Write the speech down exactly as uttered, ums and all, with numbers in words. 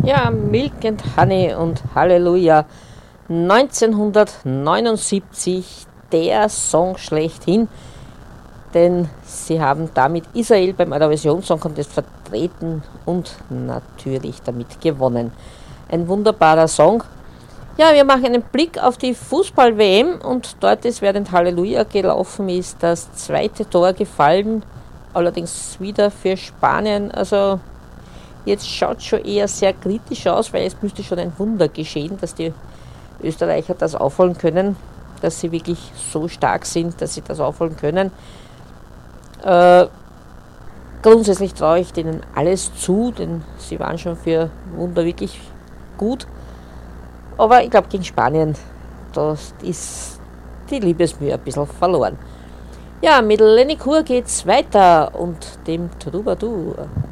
Ja, Milk and Honey und Halleluja. neunzehnhundertneunundsiebzig, der Song schlechthin, denn sie haben damit Israel beim Eurovision Song Contest vertreten und natürlich damit gewonnen. Ein wunderbarer Song. Ja, wir machen einen Blick auf die Fußball-W M und dort ist, während Halleluja gelaufen ist, das zweite Tor gefallen, allerdings wieder für Spanien. Also jetzt schaut es schon eher sehr kritisch aus, weil es müsste schon ein Wunder geschehen, dass die Österreicher das aufholen können, dass sie wirklich so stark sind, dass sie das aufholen können. Äh, grundsätzlich traue ich denen alles zu, denn sie waren schon für Wunder wirklich gut. Aber ich glaube, gegen Spanien, da ist die Liebesmühe ein bisschen verloren. Ja, mit Lenny Kur geht's weiter und dem Troubadour.